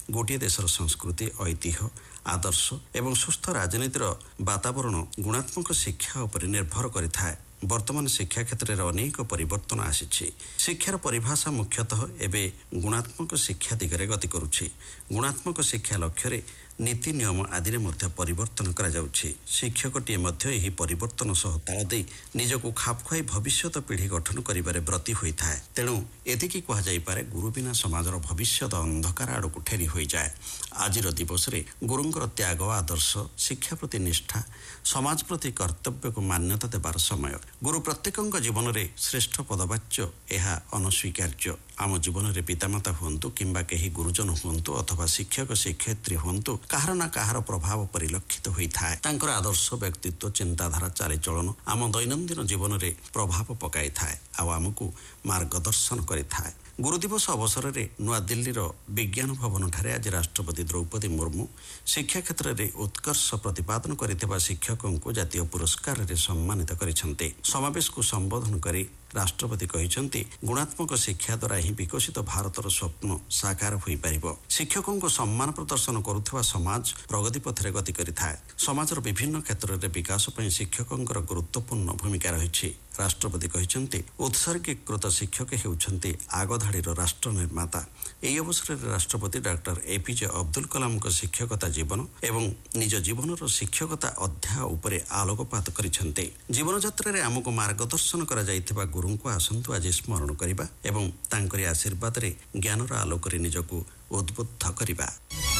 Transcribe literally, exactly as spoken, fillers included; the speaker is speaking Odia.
ଗୋଟିଏ ଦେଶର ସଂସ୍କୃତି, ଐତିହ୍ୟ, ଆଦର୍ଶ ଏବଂ ସୁସ୍ଥ ରାଜନୀତିର ବାତାବରଣ ଗୁଣାତ୍ମକ ଶିକ୍ଷା ଉପରେ ନିର୍ଭର କରିଥାଏ। ବର୍ତ୍ତମାନ ଶିକ୍ଷା କ୍ଷେତ୍ରରେ ଅନେକ ପରିବର୍ତ୍ତନ ଆସିଛି। ଶିକ୍ଷାର ପରିଭାଷା ମୁଖ୍ୟତଃ ଏବେ ଗୁଣାତ୍ମକ ଶିକ୍ଷା ଦିଗରେ ଗତି କରୁଛି। ଗୁଣାତ୍ମକ ଶିକ୍ଷା ଲକ୍ଷ୍ୟରେ ନୀତି ନିୟମ ଆଦିରେ ମଧ୍ୟ ପରିବର୍ତ୍ତନ କରାଯାଉଛି। ଶିକ୍ଷକଟିଏ ମଧ୍ୟ ଏହି ପରିବର୍ତ୍ତନ ସହ ତାଳ ଦେଇ ନିଜକୁ ଖାପ ଖୁଆଇ ଭବିଷ୍ୟତ ପିଢ଼ି ଗଠନ କରିବାରେ ବ୍ରତୀ ହୋଇଥାଏ। ତେଣୁ ଏତିକି କୁହାଯାଇପାରେ, ଗୁରୁ ବିନା ସମାଜର ଭବିଷ୍ୟତ ଅନ୍ଧକାର ଆଡ଼କୁ ଠେଲି ହୋଇଯାଏ। ଆଜିର ଦିବସରେ ଗୁରୁଙ୍କର ତ୍ୟାଗ, ଆଦର୍ଶ, ଶିକ୍ଷା ପ୍ରତି ନିଷ୍ଠା, ସମାଜ ପ୍ରତି କର୍ତ୍ତବ୍ୟକୁ ମାନ୍ୟତା ଦେବାର ସମୟ। ଗୁରୁ ପ୍ରତ୍ୟେକଙ୍କ ଜୀବନରେ ଶ୍ରେଷ୍ଠ ପଦବାଚ୍ୟ, ଏହା ଅନସ୍ୱୀକାର୍ଯ୍ୟ। ଆମ ଜୀବନରେ ପିତାମାତା ହୁଅନ୍ତୁ କିମ୍ବା କେହି ଗୁରୁଜନ ହୁଅନ୍ତୁ ଅଥବା ଶିକ୍ଷକ ଶିକ୍ଷୟିତ୍ରୀ ହୁଅନ୍ତୁ, କାହାର ନା କାହାର ପ୍ରଭାବ ପରିଲକ୍ଷିତ ହୋଇଥାଏ। ତାଙ୍କର ଆଦର୍ଶ, ବ୍ୟକ୍ତିତ୍ୱ, ଚିନ୍ତାଧାରା, ଚାଲିଚଳନ ଆମ ଦୈନନ୍ଦିନ ଜୀବନରେ ପ୍ରଭାବ ପକାଇଥାଏ ଆଉ ଆମକୁ ମାର୍ଗଦର୍ଶନ କରିଥାଏ। ଗୁରୁ ଦିବସ ଅବସରରେ ନୂଆଦିଲ୍ଲୀର ବିଜ୍ଞାନ ଭବନଠାରେ ଆଜି ରାଷ୍ଟ୍ରପତି ଦ୍ରୌପଦୀ ମୁର୍ମୁ ଶିକ୍ଷା କ୍ଷେତ୍ରରେ ଉତ୍କର୍ଷ ପ୍ରତିପାଦନ କରିଥିବା ଶିକ୍ଷକଙ୍କୁ ଜାତୀୟ ପୁରସ୍କାରରେ ସମ୍ମାନିତ କରିଛନ୍ତି। ସମାବେଶକୁ ସମ୍ବୋଧନ କରି ରାଷ୍ଟ୍ରପତି କହିଛନ୍ତି, ଗୁଣାତ୍ମକ ଶିକ୍ଷା ଦ୍ୱାରା ହିଁ ବିକଶିତ ଭାରତର ସ୍ୱପ୍ନ ସାକାର ହୋଇପାରିବ। ଶିକ୍ଷକଙ୍କୁ ସମ୍ମାନ ପ୍ରଦର୍ଶନ କରୁଥିବା ସମାଜ ପ୍ରଗତି ପଥରେ ଗତି କରିଥାଏ। ସମାଜର ବିଭିନ୍ନ କ୍ଷେତ୍ରରେ ବିକାଶ ପାଇଁ ଶିକ୍ଷକଙ୍କର ଗୁରୁତ୍ୱପୂର୍ଣ୍ଣ ଭୂମିକା ରହିଛି। ରାଷ୍ଟ୍ରପତି କହିଛନ୍ତି, ଉତ୍ସର୍ଗୀକୃତ ଶିକ୍ଷକ ହେଉଛନ୍ତି ଆଗଧାଡ଼ିର ରାଷ୍ଟ୍ର ନିର୍ମାତା। ଏହି ଅବସରରେ ରାଷ୍ଟ୍ରପତି ଡକ୍ଟର ଏପିଜେ ଅବଦୁଲ କଲାମଙ୍କ ଶିକ୍ଷକତା ଜୀବନ ଏବଂ ନିଜ ଜୀବନର ଶିକ୍ଷକତା ଅଧ୍ୟାୟ ଉପରେ ଆଲୋକପାତ କରିଛନ୍ତି। ଜୀବନଯାତ୍ରାରେ ଆମକୁ ମାର୍ଗଦର୍ଶନ କରାଯାଇଥିବା ଗୁରୁଙ୍କୁ ଆସନ୍ତୁ ଆଜି ସ୍ମରଣ କରିବା ଏବଂ ତାଙ୍କରି ଆଶୀର୍ବାଦରେ ଜ୍ଞାନର ଆଲୋକରେ ନିଜକୁ ଉଦ୍ବୁଦ୍ଧ କରିବା।